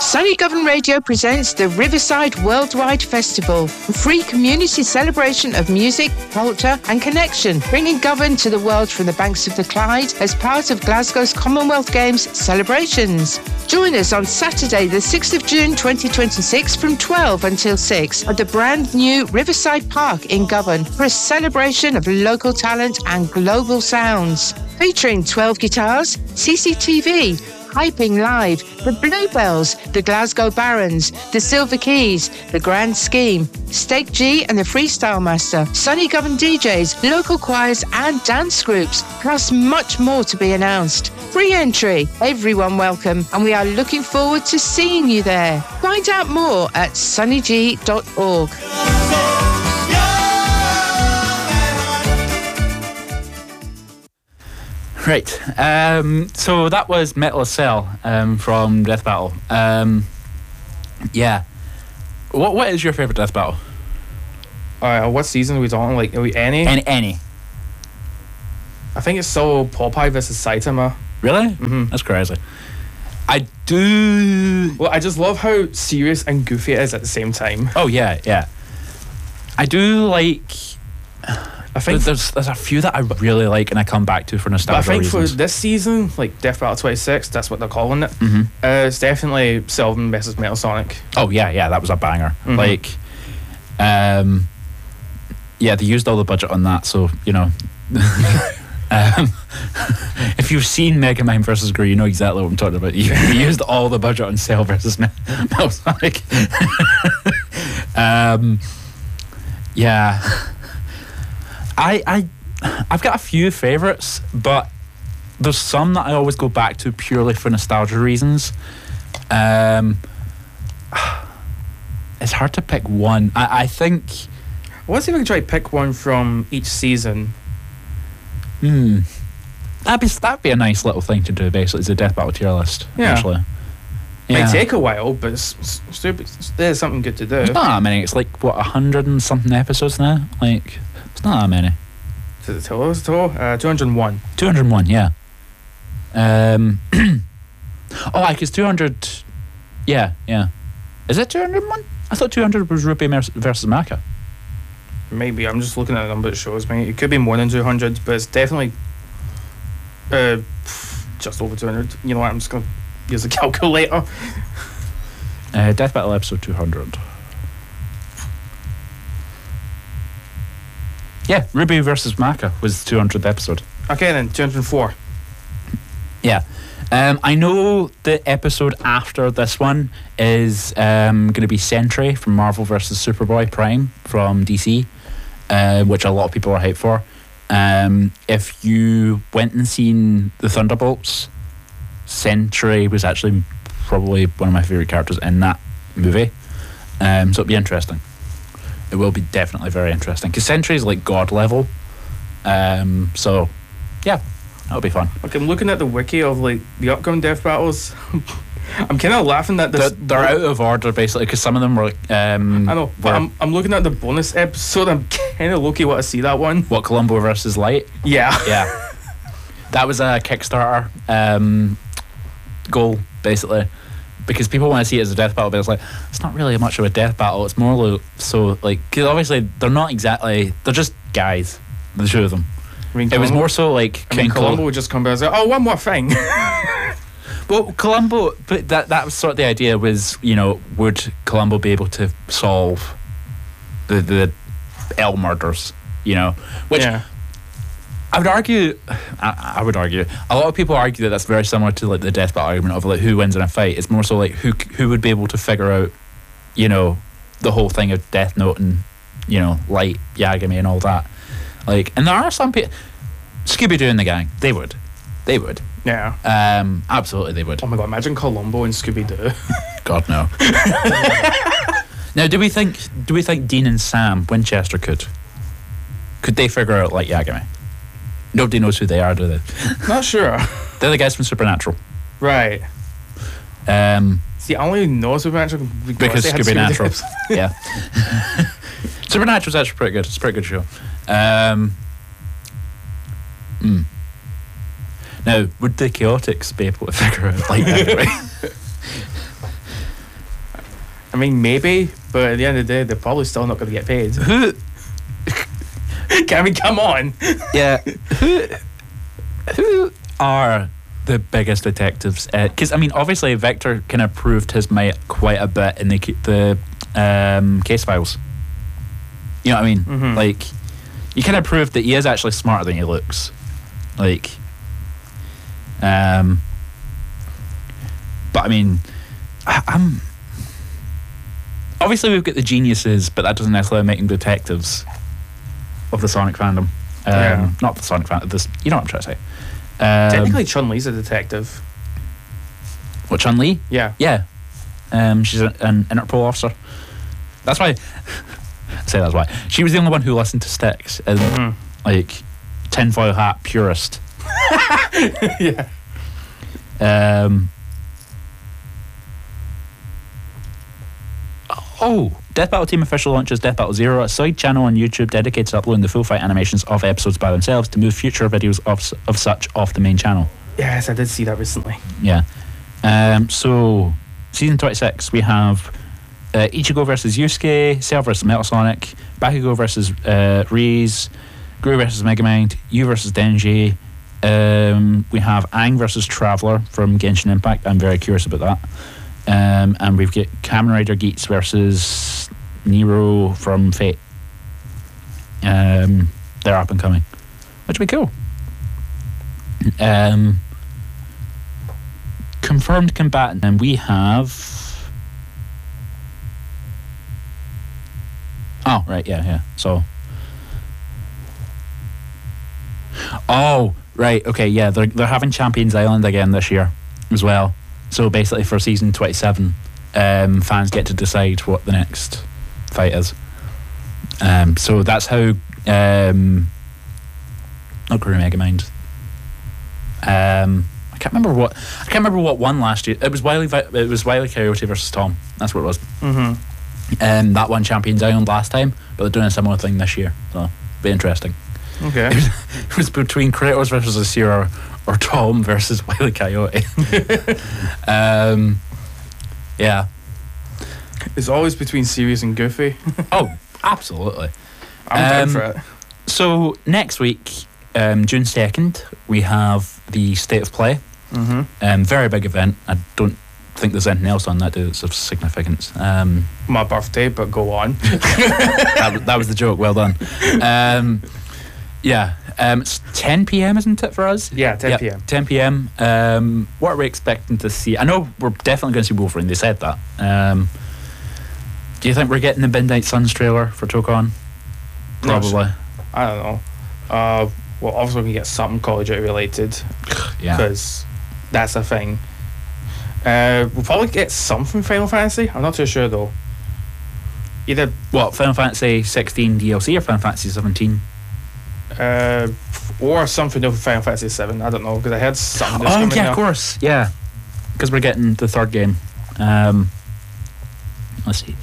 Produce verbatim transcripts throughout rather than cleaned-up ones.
Sunny Govan Radio presents the Riverside Worldwide Festival, a free community celebration of music, culture and connection, bringing Govan to the world from the banks of the Clyde as part of Glasgow's Commonwealth Games celebrations. Join us on Saturday the sixth of June twenty twenty-six from twelve until six at the brand new Riverside Park in Govan for a celebration of local talent and global sounds. Featuring twelve guitars, C C T V, Hyping Live, the Bluebells, the Glasgow Barons, the Silver Keys, the Grand Scheme, Steak G and the Freestyle Master, Sunny Govan D Js, local choirs and dance groups, plus much more to be announced. Free entry, everyone welcome, and we are looking forward to seeing you there. Find out more at sunny g dot org. Right, um, so that was Metal Cell um, from Death Battle. Um, yeah. What What is your favourite Death Battle? Uh, what season are we talking? Like, are we any? Any. Any. I think it's so Popeye versus Saitama. Really? Mm-hmm. That's crazy. I do... Well, I just love how serious and goofy it is at the same time. Oh, yeah, yeah. I do like... I think there's there's a few that I really like and I come back to for nostalgia But I think reasons. for this season, like Death Battle twenty-six, that's what they're calling it. Mm-hmm. Uh, it's definitely Sylvan versus Metal Sonic. Oh yeah, yeah, that was a banger. Mm-hmm. Like, um, yeah, they used all the budget on that, so you know. um, if you've seen Mega Man versus Gru, you know exactly what I'm talking about. You, you used all the budget on Cell versus Me- Metal Sonic. um, yeah. I, I, I've got a few favourites, but there's some that I always go back to purely for nostalgia reasons. Um, it's hard to pick one. I, I think... Let's see if we can try to pick one from each season. Hmm. That'd be, that'd be a nice little thing to do, basically, is a Death Battle tier list, Yeah. actually. Might Yeah. take a while, but it's, it's, it's, it's, there's something good to do. It's not that many. It's like, what, a hundred and something episodes now? Like... It's not that many. Is it total? Is it total? Uh, two hundred one. two hundred one, yeah. Um, oh, like it's two hundred. Yeah, yeah. Is it two hundred one? I thought two hundred was Rupee versus Maka. Maybe. I'm just looking at the number it shows me. It could be more than two hundred, but it's definitely uh, just over two hundred. You know what? I'm just going to use a calculator. Uh, Death Battle episode two hundred. Yeah, Ruby versus Maka was the two hundredth episode. Okay, then, two hundred four. Yeah. Um, I know the episode after this one is um, going to be Sentry from Marvel versus Superboy Prime from D C, uh, which a lot of people are hyped for. Um, if you went and seen the Thunderbolts, Sentry was actually probably one of my favourite characters in that movie. Um, so it'll be interesting. It will be definitely very interesting because Sentry is like god level. Um, so, yeah, that'll be fun. Okay, I'm looking at the wiki of like the upcoming Death Battles. I'm kind of laughing at this. They're, they're out of order basically because some of them were. Um, I know, but I'm I'm looking at the bonus episode. I'm kind of lucky what I see that one. What, Columbo versus Light? Yeah, yeah. That was a Kickstarter um, goal basically. Because people want to see it as a death battle, but it's like, it's not really much of a death battle. It's more like, so, like, because obviously they're not exactly, they're just guys, the two of them. I mean, it was more so like, I mean, Columbo Columbo would just come back and say, oh, one more thing. Well, Columbo, but that, that was sort of the idea was, you know, would Columbo be able to solve the, the L murders, you know? Which, yeah. I would argue, I, I would argue, a lot of people argue that that's very similar to like the death battle argument of like who wins in a fight. It's more so like who who would be able to figure out, you know, the whole thing of Death Note and, you know, Light, Yagami and all that. Like, and there are some people, Scooby-Doo and the gang, they would. They would. Yeah. Um, absolutely they would. Oh my god, imagine Columbo and Scooby-Doo. God, no. Now, do we think, do we think Dean and Sam Winchester could? Could they figure out Light Yagami? Nobody knows who they are, do they? Not sure. They're the guys from Supernatural. Right. Um, See, I only know Supernatural because Supernatural. Scooby-Doo. Yeah. Supernatural's actually pretty good. It's a pretty good show. Um, mm. Now, would the Chaotix be able to figure out like that? I mean, maybe, but at the end of the day, they're probably still not going to get paid. Who? I mean, come on. Yeah. Who? Who are the biggest detectives? Because I mean, obviously, Victor kind of proved his might quite a bit in the the um, case files. You know what I mean? Mhm. Like, he kind of proved that he is actually smarter than he looks. Like, um, but I mean, I, I'm obviously we've got the geniuses, but that doesn't necessarily make them detectives of the Sonic fandom. Um, Yeah. Not the Sonic fandom. This, you know what I'm trying to say. Um, Technically, Chun-Li's a detective. what, Chun-Li? Yeah. Yeah. Um, she's a, an Interpol officer. That's why. I say that's why. She was the only one who listened to Styx. And, Mhm. like, tinfoil hat purist. Yeah. Um, oh, Death Battle Team official launches Death Battle Zero, a side channel on YouTube dedicated to uploading the full fight animations of episodes by themselves to move future videos of, s- of such off the main channel. Yes, I did see that recently. Yeah. Um, so, season twenty-six, we have uh, Ichigo versus Yusuke, Cell versus Metal Sonic, Bakugo versus uh, Riz, Guru versus Megamind, Yu versus Denji. Um, we have Aang versus Traveler from Genshin Impact. I'm very curious about that. Um, and we've got Kamen Rider Geats versus Nero from Fate. Um, they're up and coming, which would be cool. Um, confirmed combatant, and we have. Oh right, yeah, yeah. So. Oh right, okay, yeah. They're they're having Champions Island again this year, as well. So basically, for season twenty-seven, um, fans get to decide what the next fight is. Um, so that's how. Um, not Guru Megamind. Um, I can't remember what I can't remember what won last year. It was Wily. Vi- It was Wily Coyote versus Tom. That's what it was. Mm-hmm. Um, that won Champions Island last time, but they're doing a similar thing this year. So be interesting. Okay. It was between Kratos versus Asura or Tom versus Wily Coyote. um, yeah. It's always between Sirius and Goofy. Oh, absolutely. I'm down Um, for it. So next week, um, June second, we have the State of Play. Mm-hmm. Um, very big event. I don't think there's anything else on that day that's of significance. Um, My birthday, but go on. that, was- that was the joke. Well done. Um, yeah. Um, it's ten p.m, isn't it, for us? Yeah, ten Yep, p.m. ten p.m. Um, what are we expecting to see? I know we're definitely going to see Wolverine. They said that. Um, do you think we're getting the Midnight Suns trailer for Tokon? No, Probably. I don't know. Uh, well, obviously we can get something Call of Duty related Yeah. because that's a thing. Uh, we'll probably get some from Final Fantasy. I'm not too sure though. Either What, Final Fantasy sixteen D L C or Final Fantasy seventeen? uh, or something new from Final Fantasy seven. I don't know because I had something. that's Oh, coming yeah, up. of course. Yeah. Because we're getting the third game. Um, let's see.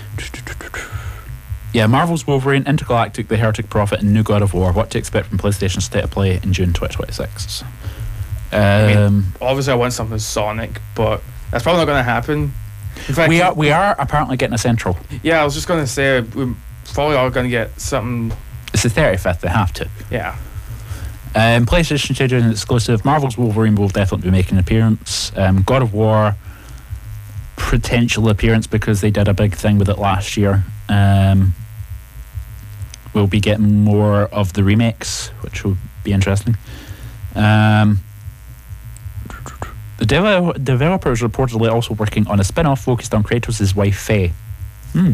Yeah, Marvel's Wolverine, Intergalactic, The Heretic Prophet, and New God of War. What to expect from PlayStation State of Play in June twenty twenty-six. Um, mean, Obviously, I want something Sonic, but that's probably not going to happen. In fact, we are we are apparently getting a Central. Yeah, I was just going to say we probably are going to get something. It's the thirty-fifth. They have to. Yeah. Um, PlayStation two doing an exclusive. Marvel's Wolverine will definitely be making an appearance. Um, God of War, potential appearance because they did a big thing with it last year. Um, we'll be getting more of the remakes, which will be interesting. Um, the devel- developer is reportedly also working on a spin-off focused on Kratos' wife Faye. Hmm.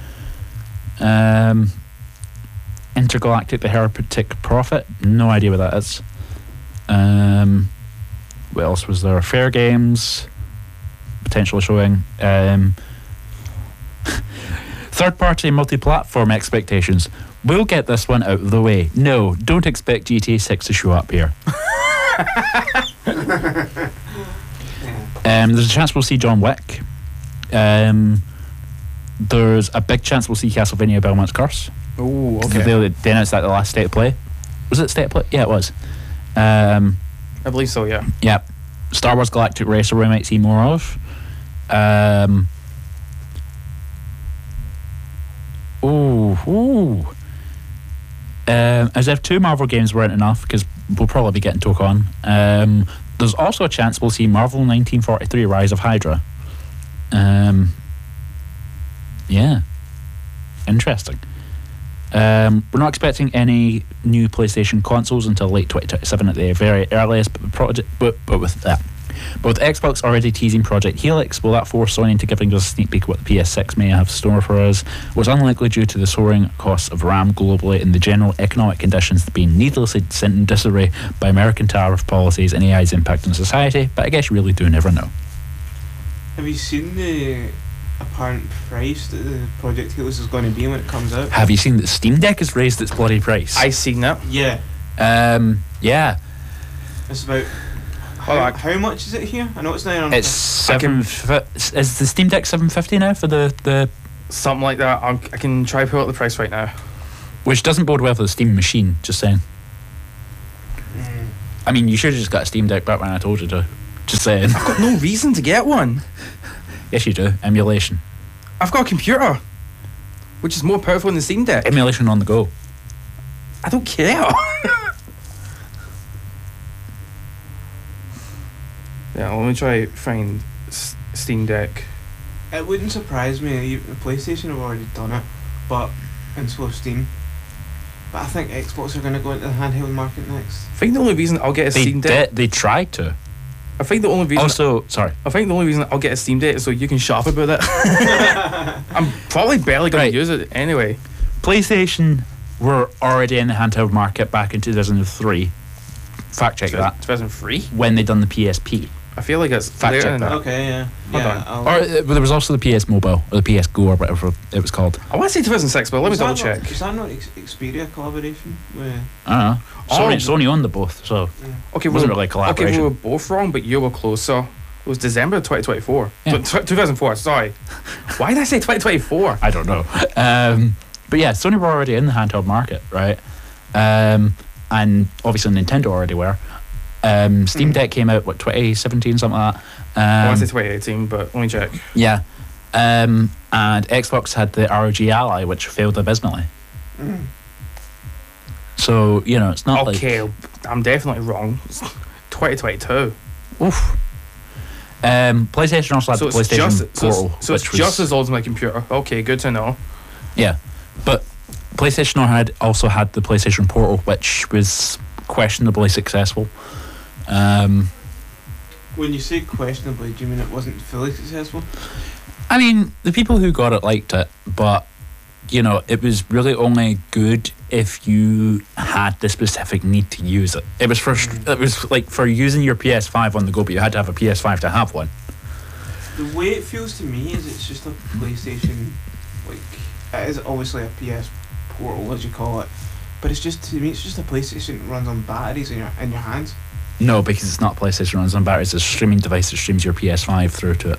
Um, Intergalactic, the Heretic Prophet. No idea what that is. Um, what else was there? Fair Games, potentially showing. Um, third-party multi-platform expectations. We'll get this one out of the way. No, don't expect G T A six to show up here. um, there's a chance we'll see John Wick. Um, there's a big chance we'll see Castlevania Belmont's Curse. Oh, They, okay. they announced that at the last State of Play. Was it State of Play? Yeah, it was. Um, I believe so. Yeah. yeah. Star Wars Galactic Racer we might see more of. Um, Ooh, ooh. Um, as if two Marvel games weren't enough, because we'll probably be getting Tokon. Um, there's also a chance we'll see Marvel nineteen forty-three Rise of Hydra. Um, yeah. Interesting. Um, we're not expecting any new PlayStation consoles until late twenty twenty-seven at the very earliest, but, project, but, but with that. But with Xbox already teasing Project Helix, will that force Sony into giving us a sneak peek of what the P S six may have in store for us? Was unlikely due to the soaring costs of RAM globally and the general economic conditions being needlessly sent in disarray by American tariff policies and A I's impact on society, but I guess you really do never know. Have you seen the apparent price that the Project Helix is going to be when it comes out? Have you seen that Steam Deck has raised its bloody price? I seen that. Yeah. Um, yeah. It's about... Well, How, I- how much is it here? I know it's nine on. It's seven. Fi- is the Steam Deck seven fifty now for the the? Something like that. I'm, I can try pull out the price right now. Which doesn't bode well for the Steam machine. Just saying. Mm. I mean, you should have just got a Steam Deck back when I told you to. Just saying. I've got no reason to get one. Yes, you do. Emulation. I've got a computer, which is more powerful than the Steam Deck. Emulation on the go. I don't care. Yeah, let me try find S- Steam Deck. It wouldn't surprise me. The PlayStation have already done it, but and so have Steam. But I think Xbox are going to go into the handheld market next. I think the only reason I'll get a They Steam Deck. did. They tried to. I think the only reason. Also, sorry. I think the only reason I'll get a Steam Deck is so you can shop about it. I'm probably barely going Right. to use it anyway. PlayStation were already in the handheld market back in two thousand three. Fact check that. two thousand three. When they done the P S P. I feel like it's Fact later check than that. that. Okay, yeah. Hold yeah, on. I'll- Or uh, there was also the P S Mobile or the P S Go or whatever it was called. I want to say two thousand six, but let me Was double that check. Not, is that not X- Xperia collaboration? With, I don't know. Oh. Sony, Sony owned the both, so Okay, it wasn't we were, really a okay, collaboration. we were both wrong, but you were closer. It was December twenty twenty-four. Yeah. Tw- tw- two thousand four, sorry. Why did I say twenty twenty-four? I don't know. Um, but yeah, Sony were already in the handheld market, right? Um, and obviously Nintendo already were. Um, Steam Mm. Deck came out, what, twenty seventeen, something like I that? want to Um, say twenty eighteen, but let me check. yeah. Um, and Xbox had the R O G Ally, which failed abysmally. mm. So, you know, it's not Okay, I'm definitely wrong. It's twenty twenty-two. like... Oof. Um, PlayStation also had So the it's PlayStation just, so Portal, it's, so it's which was... just as old as my computer. Okay, good to know. Yeah, but PlayStation had also had the PlayStation Portal, which was questionably successful. Um, When you say questionably, do you mean it wasn't fully successful? I mean, the people who got it liked it, but you know, it was really only good if you had the specific need to use it. It was for it was like for using your P S five on the go, but you had to have a P S five to have one. The way it feels to me is it's just a PlayStation, like, it is obviously a P S Portal, as you call it, but it's just, to me, it's just a PlayStation that runs on batteries in your in your hands. No, because it's not PlayStation runs on batteries. It's a streaming device that streams your P S five through to it.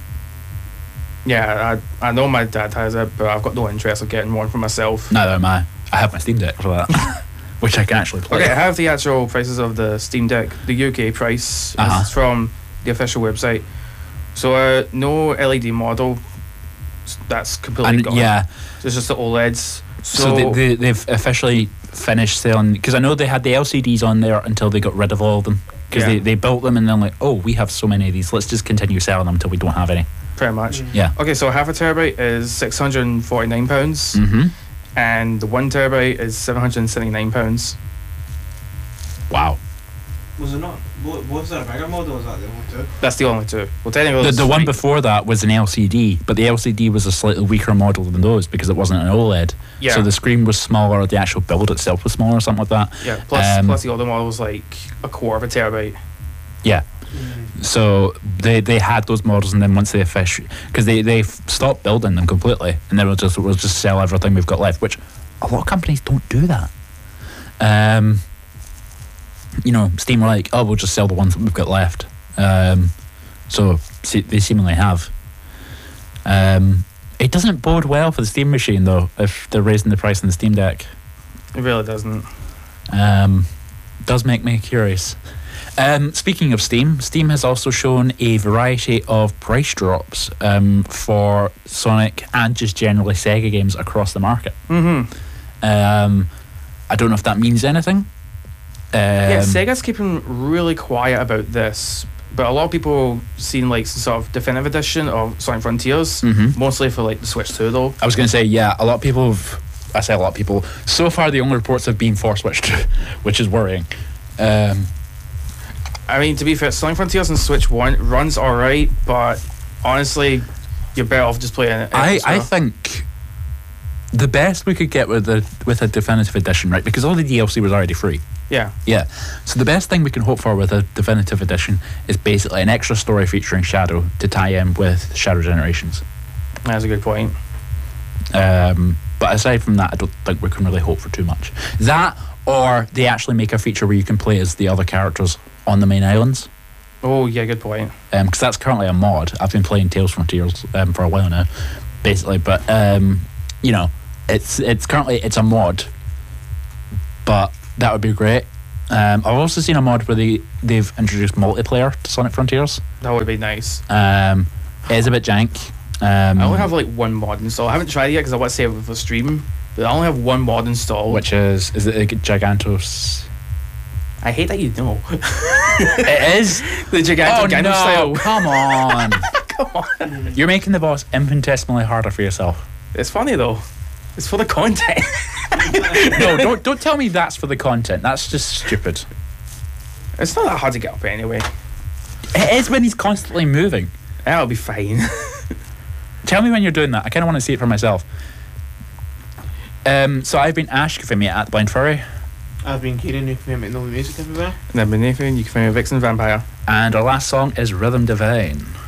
Yeah, I I know my dad has it, but I've got no interest in getting one for myself. Neither am I. I have my Steam Deck for that, which I can actually play. Okay, I have the actual prices of the Steam Deck. The U K price Uh-huh. is from the official website. So uh, no L E D model. s- That's completely And gone. yeah, So it's just the OLEDs. So, so, they, they, they've officially finished selling, because I know they had the L C Ds on there until they got rid of all of them, because Yeah. they, they built them and then like, oh, we have so many of these, let's just continue selling them until we don't have any. pretty much. Mm. Yeah. Okay, so half a terabyte is six hundred and forty-nine pounds, Mm-hmm. and the one terabyte is seven hundred and seventy-nine pounds. Wow. Was it not? wa- Was there a bigger model? Or was that the only two? That's the only two. Well, technically, The, there's the one three. before that was an L C D, but the L C D was a slightly weaker model than those because it wasn't an OLED. Yeah. So the screen was smaller, the actual build itself was smaller or something like that. Yeah. Plus, um, plus the other model was like a quarter of a terabyte. Yeah. Mm. So they they had those models, and then once they officially, because they they f- stopped building them completely, and then we'll just we'll just sell everything we've got left, which a lot of companies don't do that. Um, you know, Steam were like, oh, we'll just sell the ones that we've got left. Um, so se- they seemingly have. Um, it doesn't bode well for the Steam machine though if they're raising the price on the Steam Deck. It really doesn't. Um, does make me curious. Um, speaking of Steam, Steam has also shown a variety of price drops um, for Sonic and just generally Sega games across the market. Mm-hmm. Um, I don't know if that means anything. Um, yeah, Sega's keeping really quiet about this, but a lot of people seen like some sort of definitive edition of Sonic Frontiers, Mhm. mostly for like the Switch two though. I was going to say, yeah, a lot of people have, I say a lot of people, so far the only reports have been for Switch two, which is worrying. Um, I mean, to be fair, Sonic Frontiers on Switch one runs alright, but honestly, you're better off just playing it. I, I elsewhere. think the best we could get with a, with a definitive edition, right, because all the D L C was already free. Yeah. Yeah. So the best thing we can hope for with a definitive edition is basically an extra story featuring Shadow to tie in with Shadow Generations. That's a good point. Um, but aside from that, I don't think we can really hope for too much. That, or they actually make a feature where you can play as the other characters on the main islands. Oh, yeah, good point. Because um, that's currently a mod. I've been playing Tales from Tears um, for a while now, basically. But um, you know, it's it's currently it's a mod. But that would be great. Um, I've also seen a mod where they they've introduced multiplayer to Sonic Frontiers. That would be nice. Um, it is a bit jank. Um, I only have like one mod installed. I haven't tried it yet because I want to save it for stream. But I only have one mod installed. which is is it Gigantos? I hate that you know. It is. The Giganto Oh Gano no! style. Come on! Come on. You're making the boss infinitesimally harder for yourself. It's funny though. It's for the content. No, don't don't tell me that's for the content. That's just stupid. It's not that hard to get up anyway. It is when he's constantly moving. That'll be fine. Tell me when you're doing that. I kind of want to see it for myself. Um, so I've been Ash Kafimi at the Blind Furry, I've been Kieran, you can find me at Nova Music everywhere. And then beneath you, you can find a Vixen Vampire. and our last song is Rhythm Divine.